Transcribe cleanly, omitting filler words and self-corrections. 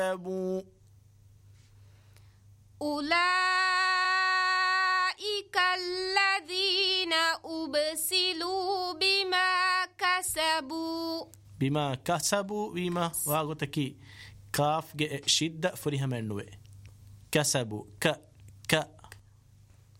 أولئك الذين أبسلوا بما كسبوا بما واغتكي كاف شدة فريها منوي كسبوا ك